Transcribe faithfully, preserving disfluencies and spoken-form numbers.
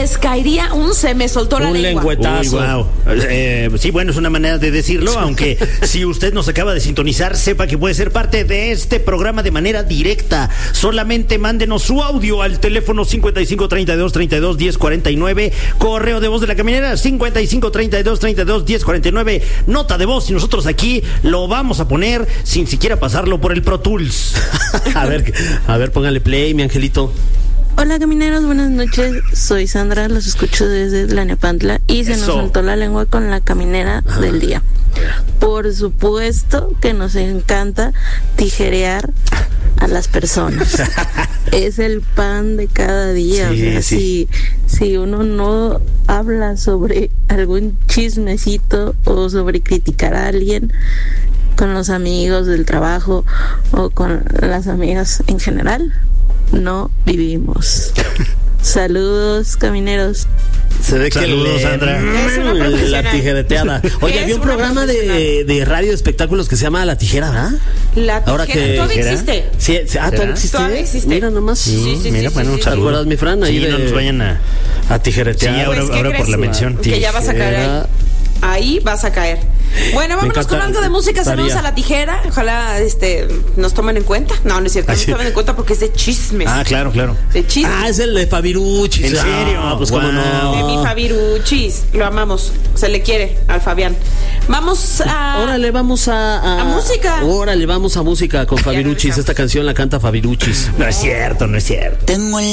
les caería un se me soltó la un lengua. lengüetazo. Uy, wow. eh, sí, bueno, es una manera de decirlo, aunque si usted nos acaba de sintonizar, sepa que puede ser parte de este programa de manera directa. Solamente mándenos su audio al teléfono cincuenta y cinco treinta y dos treinta y dos diez cuarenta y nueve, correo de voz de la caminera cincuenta y cinco treinta y dos treinta y dos diez cuarenta y nueve, nota de voz, y nosotros aquí lo vamos a poner sin siquiera pasarlo por el Pro Tools. A ver, a ver, póngale play, mi angelito. Hola camineros, buenas noches, soy Sandra, los escucho desde Tlanepantla y se Eso. nos soltó la lengua con la caminera Ajá. del día. Por supuesto que nos encanta tijerear a las personas. Es el pan de cada día. Sí, o sea, sí. si, si uno no habla sobre algún chismecito o sobre criticar a alguien con los amigos del trabajo o con las amigas en general, no vivimos. Saludos, camineros. Se ve Saludos, que le, Sandra. Es una Mm, profesional. la tijereteada. Oye, Es había un una programa de, profesional. de radio de espectáculos que se llama La Tijera, ¿verdad? La Ahora tijera que- todavía ¿tijera? existe. Sí, sí, ah, ¿todavía existe? Todavía existe. Mira nomás. Sí, sí, sí, Mira, sí, bueno, sí, un sí. ¿Te saludo. acuerdas, mi Fran? Ahí Sí, de- no nos vayan a... a tijeretear. Sí, ahora, Pues, ¿qué ahora por crees? la mención. Que ya vas a caer ahí. Ahí vas a caer. Bueno, vámonos encanta. con algo de música. Saludos Estaría. a La Tijera. Ojalá este nos tomen en cuenta. No, no es cierto. No Ay, nos sí. tomen en cuenta porque es de chismes. Ah, claro, claro. De chismes. Ah, es el de Fabiruchis. ¿En serio? Ah, pues cómo Wow. no. De mi Fabiruchis. Lo amamos. Se le quiere al Fabián. Vamos a. Órale, vamos a, a... A música. Órale, vamos a música con Ya Fabiruchis. regresamos. Esta canción la canta Fabiruchis. No es cierto, no es cierto. Tengo el